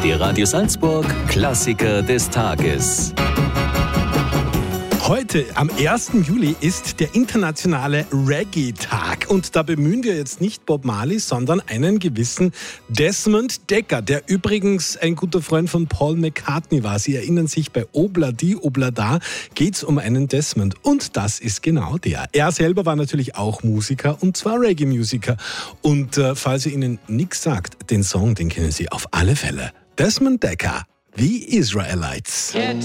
Der Radio Salzburg Klassiker des Tages. Heute, am 1. Juli, ist der internationale Reggae-Tag. Und da bemühen wir jetzt nicht Bob Marley, sondern einen gewissen Desmond Dekker, der übrigens ein guter Freund von Paul McCartney war. Sie erinnern sich, bei Obladi Oblada geht es um einen Desmond. Und das ist genau der. Er selber war natürlich auch Musiker, und zwar Reggae-Musiker. Und falls ihr Ihnen nichts sagt, den Song, den kennen Sie auf alle Fälle. Desmond Dekker, The Israelites. Get